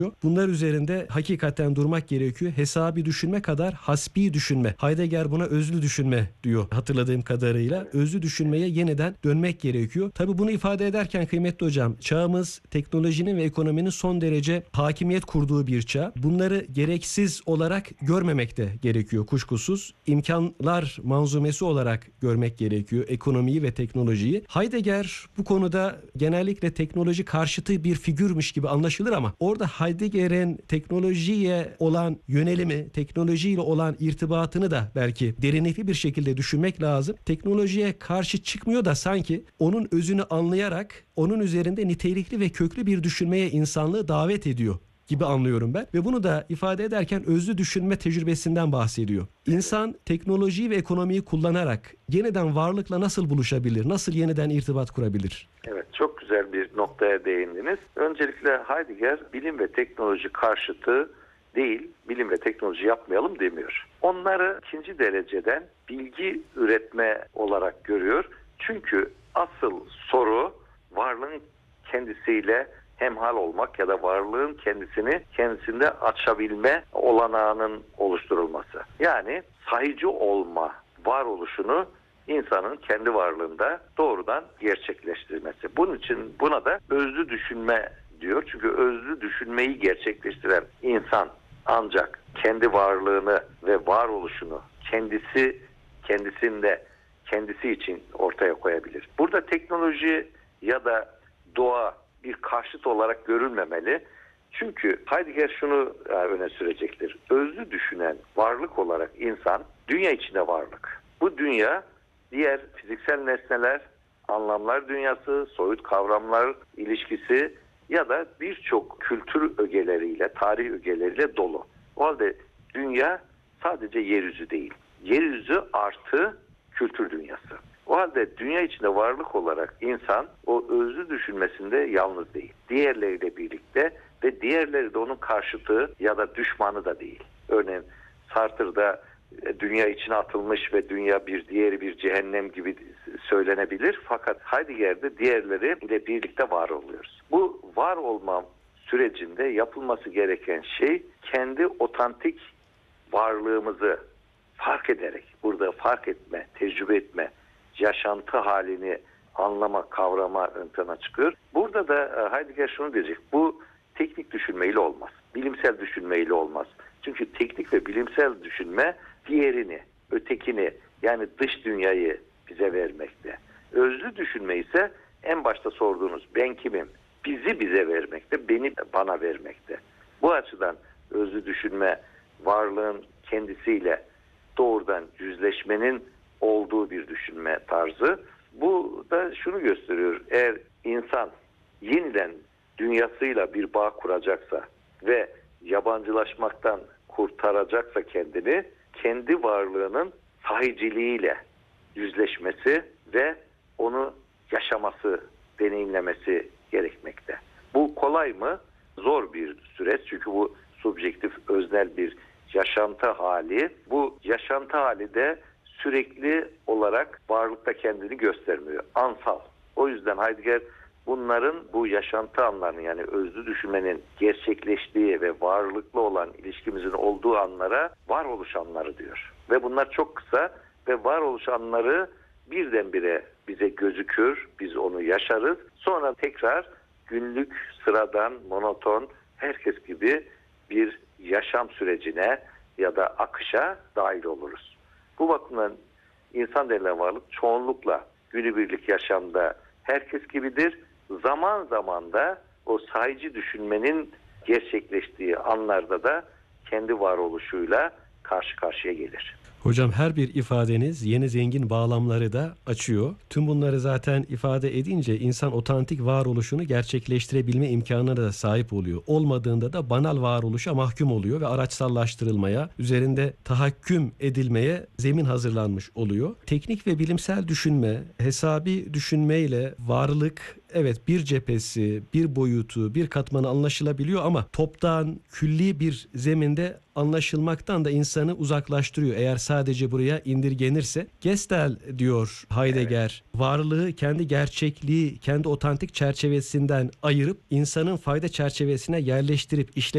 Bunlar üzerinde hakikaten durmak gerekiyor. Hesabi düşünme kadar hasbi düşünme. Heidegger buna özlü düşünme diyor hatırladığım kadarıyla. Özlü düşünmeye yeniden dönmek gerekiyor. Tabii bunu ifade ederken kıymetli hocam, çağımız teknolojinin ve ekonominin son derece hakimiyet kurduğu bir çağ. Bunları gereksiz olarak görmemek de gerekiyor kuşkusuz. İmkanlar manzumesi olarak görmek gerekiyor ekonomiyi ve teknolojiyi. Heidegger bu konuda genellikle teknoloji karşıtı bir figürmüş gibi anlaşılır ama orada Heidegger'in teknolojiye olan yönelimi, teknolojiyle olan irtibatını da belki derinlikli bir şekilde düşünmek lazım. Teknolojiye karşı çıkmıyor da sanki onun özünü anlayarak onun üzerinde nitelikli ve köklü bir düşünmeye insanlığı davet ediyor gibi anlıyorum ben. Ve bunu da ifade ederken özlü düşünme tecrübesinden bahsediyor. İnsan teknolojiyi ve ekonomiyi kullanarak yeniden varlıkla nasıl buluşabilir? Nasıl yeniden irtibat kurabilir? Evet, çok güzel bir noktaya değindiniz. Öncelikle Heidegger bilim ve teknoloji karşıtı değil, bilim ve teknoloji yapmayalım demiyor. Onları ikinci dereceden bilgi üretme olarak görüyor. Çünkü asıl soru varlığın kendisiyle hemhal olmak ya da varlığın kendisinde açabilme olanağının oluşturulması. Yani sahici olma varoluşunu insanın kendi varlığında doğrudan gerçekleştirmesi. Bunun için buna da özlü düşünme diyor. Çünkü özlü düşünmeyi gerçekleştiren insan ancak kendi varlığını ve varoluşunu kendisi için ortaya koyabilir. Burada teknoloji ya da doğa bir karşıt olarak görülmemeli. Çünkü Heidegger şunu öne sürecektir. Özlü düşünen varlık olarak insan dünya içinde varlık. Bu dünya diğer fiziksel nesneler, anlamlar dünyası, soyut kavramlar ilişkisi ya da birçok kültür ögeleriyle, tarih ögeleriyle dolu. O halde dünya sadece yeryüzü değil. Yeryüzü artı kültür dünyası. O halde dünya içinde varlık olarak insan o özlü düşünmesinde yalnız değil. Diğerleriyle birlikte ve diğerleri de onun karşıtı ya da düşmanı da değil. Örneğin Sartre'da dünya içine atılmış ve dünya diğeri bir cehennem gibi söylenebilir. Fakat Heidegger'de diğerleriyle birlikte var oluyoruz. Bu var olma sürecinde yapılması gereken şey kendi otantik varlığımızı fark ederek, burada fark etme, tecrübe etme, yaşantı halini anlama, kavrama ön plana çıkıyor. Burada da Heidegger şunu diyecek, bu teknik düşünmeyle olmaz, bilimsel düşünmeyle olmaz. Çünkü teknik ve bilimsel düşünme diğerini, ötekini yani dış dünyayı bize vermekte. Özlü düşünme ise en başta sorduğunuz ben kimim? Bize vermekte, beni bana vermekte. Bu açıdan özlü düşünme varlığın kendisiyle doğrudan yüzleşmenin olduğu bir düşünme tarzı. Bu da şunu gösteriyor. Eğer insan yeniden dünyasıyla bir bağ kuracaksa ve yabancılaşmaktan kurtaracaksa kendini, kendi varlığının sahiciliğiyle yüzleşmesi ve onu yaşaması, deneyimlemesi gerekmekte. Bu kolay mı? Zor bir süreç. Çünkü bu subjektif, öznel bir yaşantı hali. Bu yaşantı hali de sürekli olarak varlıkta kendini göstermiyor. Ansal. O yüzden Heidegger bunların bu yaşantı anlarını yani özlü düşünmenin gerçekleştiği ve varlıklı olan ilişkimizin olduğu anlara varoluş anları diyor. Ve bunlar çok kısa ve varoluş anları birdenbire bize gözükür, biz onu yaşarız. Sonra tekrar günlük, sıradan, monoton, herkes gibi bir yaşam sürecine ya da akışa dahil oluruz. Bu bakımdan insan denilen varlık çoğunlukla günübirlik yaşamda herkes gibidir. Zaman zaman da o sahici düşünmenin gerçekleştiği anlarda da kendi varoluşuyla karşı karşıya gelir. Hocam her bir ifadeniz yeni zengin bağlamları da açıyor. Tüm bunları zaten ifade edince insan otantik varoluşunu gerçekleştirebilme imkanına da sahip oluyor. Olmadığında da banal varoluşa mahkum oluyor ve araçsallaştırılmaya, üzerinde tahakküm edilmeye zemin hazırlanmış oluyor. Teknik ve bilimsel düşünme, hesabi düşünmeyle varlık evet bir cephesi, bir boyutu, bir katmanı anlaşılabiliyor ama toptan, külli bir zeminde anlaşılmaktan da insanı uzaklaştırıyor. Eğer sadece buraya indirgenirse. Gestel diyor Heidegger, varlığı kendi gerçekliği, kendi otantik çerçevesinden ayırıp insanın fayda çerçevesine yerleştirip